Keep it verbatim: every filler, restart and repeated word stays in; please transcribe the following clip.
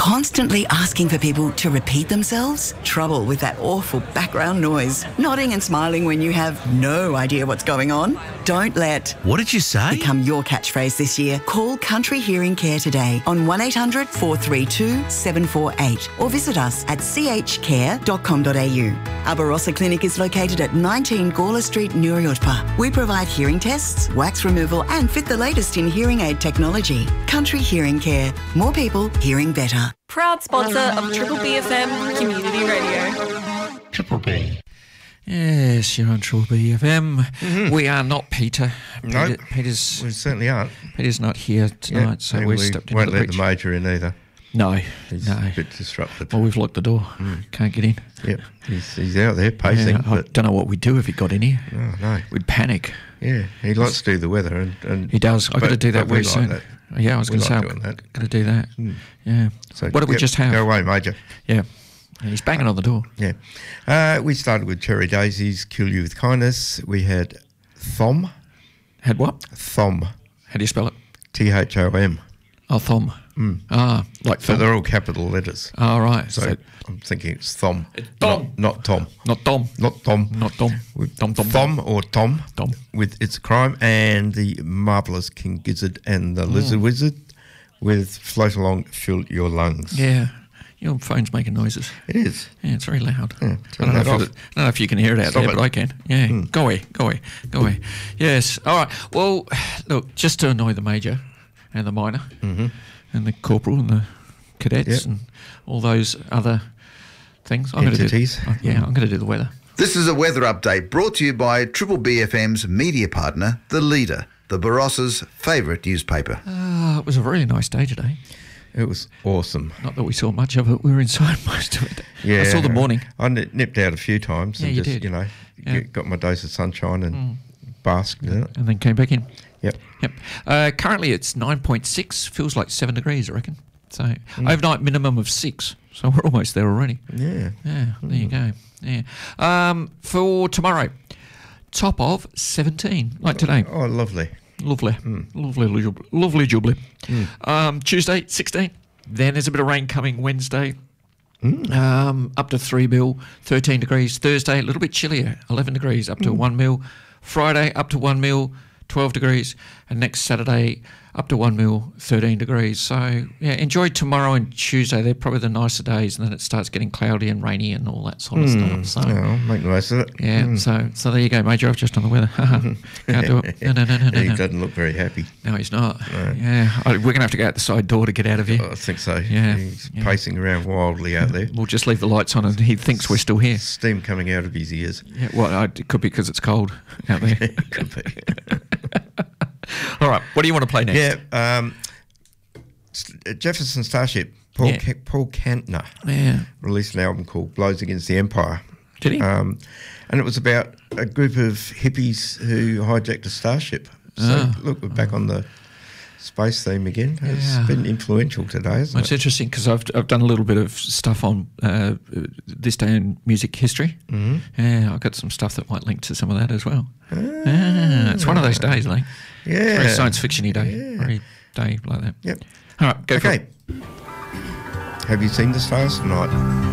Constantly asking for people to repeat themselves? Trouble with that awful background noise. Nodding and smiling when you have no idea what's going on? Don't let What did you say? become your catchphrase this year. Call Country Hearing Care today on one eight hundred four three two seven four eight or visit us at c h care dot com dot a u. Our Barossa Clinic is located at nineteen Gawler Street, Nuriotpa. We provide hearing tests, wax removal and fit the latest in hearing aid technology. Country Hearing Care. More people hearing better. Proud sponsor of Triple B F M Community Radio. Triple B. Yes, you're on Triple B F M. Mm-hmm. We are not Peter. No, Peter Peter's we certainly aren't. Peter's not here tonight, Yeah, so and we're we stepped into won't the let breach. the major in either. No, He's no. a bit disrupted. Well, we've locked the door. Mm. Can't get in. Yep, he's, he's out there pacing. Yeah, I but don't know what we'd do if he got in here. oh, no. We'd panic. Yeah, he likes to do the weather. and, and He does. I've got to but- do that but we very like soon. that. Yeah, I was We going to like say, doing I've that. got to do that. Mm. Yeah. So What did we yep, just have? Go away, Major. Yeah. And he's banging on the door. Yeah. Uh, we started with Cherry Daisies, Kill You With Kindness. We had Thom. Had what? Thom. How do you spell it? T H O M. Oh, Thom. Mm. Ah, like So Thom. they're all capital letters. Oh, right. So, So, I'm thinking it's Thom. Tom. Not, not Tom. not Dom. Not Tom. Not Dom. With Dom, Dom, Thom or Tom. Tom. With It's a Crime and the marvellous King Gizzard and the Lizard Wizard with Float Along, Fill Your Lungs. Yeah. Your phone's making noises. It is. Yeah, it's very loud. Yeah, I, turn don't know that if off. it- I don't know if you can hear it out Stop there, it. but I can. Yeah, Mm. go away, go away, go away. Yes, all right. Well, look, just to annoy the major and the minor Mm-hmm. and the corporal and the cadets Yep. and all those other things. I'm Entities. Gonna do, yeah, I'm going to do the weather. This is a weather update brought to you by Triple B F M's media partner, The Leader, the Barossa's favourite newspaper. Uh, it was a really nice day today. It was awesome. Not that we saw much of it. We were inside most of it. Yeah. I saw the morning. I nip- nipped out a few times Yeah, and you just, did. you know, Yeah. get, got my dose of sunshine and basked in it. And then came back in. Yep. Yep. Uh, currently it's nine point six. Feels like seven degrees, I reckon. So Mm. overnight minimum of six. So we're almost there already. Yeah. Yeah, there you go. Yeah. Um, for tomorrow, top of seventeen, like today. Oh, lovely. Lovely. Lovely, lovely, lovely jubbly. Um, Tuesday, sixteen. Then there's a bit of rain coming Wednesday. Um, up to three mil, thirteen degrees. Thursday, a little bit chillier, eleven degrees, up to one mil. Friday, up to one mil, twelve degrees. And next Saturday, up to one mil, thirteen degrees. So, yeah, enjoy tomorrow and Tuesday. They're probably the nicer days. And then it starts getting cloudy and rainy and all that sort of stuff. So, Oh, make the most of it. yeah, Mm. so so there you go, Major. I've just on the weather. Can't do it. No, no, no, no, no. He no. doesn't look very happy. No, he's not. Yeah, I, we're going to have to go out the side door to get out of here. I think so. Yeah, He's yeah. pacing around wildly out there. We'll just leave the lights on and he thinks we're still here. Steam coming out of his ears. Yeah, well, I, it could be because it's cold out there. Could be. All right, what do you want to play next? Yeah. Um, S- Jefferson Starship, Paul, Yeah. Ca- Paul Kantner Yeah. released an album called Blows Against the Empire. Did he? Um, and it was about a group of hippies who hijacked a starship. So, Ah. look, we're back on the space theme again. It's Yeah. been influential today, Well, hasn't it's it? interesting because I've, I've done a little bit of stuff on uh, this day in music history. Mm-hmm. Yeah, I've got some stuff that might link to some of that as well. Ah, it's one of those days, like Yeah. very science fiction-y day, Yeah. very day like that. Yep. All right, go for Okay. it. Have you seen the stars tonight?